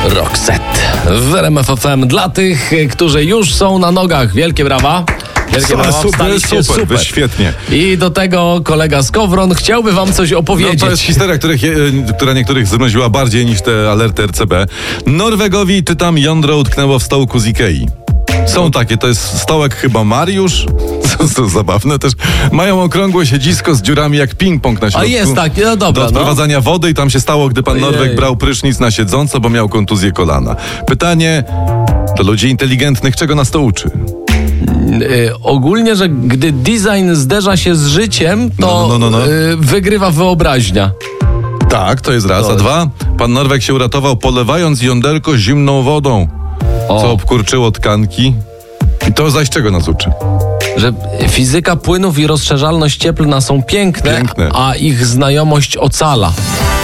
Roxette w RMF FM dla tych, którzy już są na nogach. Wielkie brawa. Wielkie brawa, super, świetnie. I do tego kolega Skowron chciałby wam coś opowiedzieć. No to jest historia, która niektórych zmroziła bardziej niż te alerty RCB. Norwegowi, czytam, jądro utknęło w stołku z Ikei. Są takie, to jest stołek chyba Mariusz. To zabawne też. Mają okrągłe siedzisko z dziurami jak ping-pong na środku. A jest tak, no dobra. Do odprowadzania wody i tam się stało, gdy pan Norweg brał prysznic na siedząco, bo miał kontuzję kolana. Pytanie do ludzi inteligentnych, czego nas to uczy? Ogólnie, że gdy design zderza się z życiem, to wygrywa wyobraźnia. Tak, to jest raz. A dwa, pan Norweg się uratował polewając jąderko zimną wodą, co obkurczyło tkanki. I to zaś czego nas uczy? Że fizyka płynów i rozszerzalność cieplna są piękne, a ich znajomość ocala.